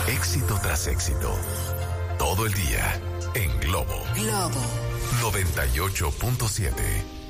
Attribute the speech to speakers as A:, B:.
A: Éxito tras éxito. Todo el día en Globo.
B: Globo
A: 98.7.